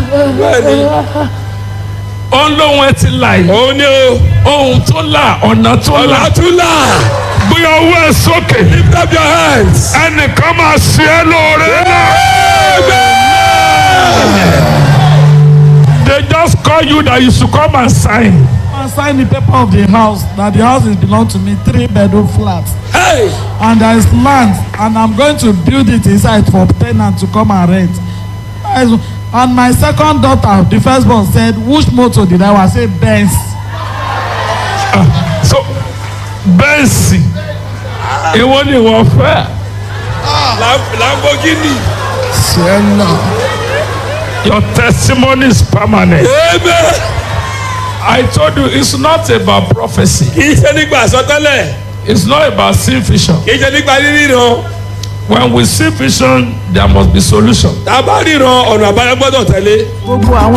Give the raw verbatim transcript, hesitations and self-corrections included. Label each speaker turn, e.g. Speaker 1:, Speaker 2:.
Speaker 1: bẹ́ẹ̀ni.
Speaker 2: Ó ń lóhun ẹ ti là yìí.
Speaker 1: òun ni o.
Speaker 2: Ohun tó là ọ̀nà tó là.
Speaker 1: ọ̀nà tún là.
Speaker 2: Gbé ọwọ́ ẹ sókè.
Speaker 1: lift up your hands.
Speaker 2: Ẹnìkan máa ṣe é lóore náà. They just call you that you should come and sign.
Speaker 3: I signed the paper of the house that the house is belong to me, three bedroom flat.
Speaker 1: Hey.
Speaker 3: And there is land, and I'm going to build it inside for tenant to come and rent. And my second daughter, the first born, said, which motor did I want? I said, Benz.
Speaker 2: Uh, so, Benz, èwo ni wọ́n fẹ́?
Speaker 1: Lamborghini.
Speaker 3: Sienna.
Speaker 2: Your testimony is permanent.
Speaker 1: Amen.
Speaker 2: I told you it's not about prophecy.
Speaker 1: kì í ṣe nígbà àsọtẹ́lẹ̀.
Speaker 2: It's not about seeing vision.
Speaker 1: kì í ṣe nígbà ríran.
Speaker 2: When we see vision, there must be solution.
Speaker 1: tá a bá ríran ọ̀nà àbáyọ gbọ́dọ̀ tẹ̀lé.
Speaker 3: Gbogbo àwọn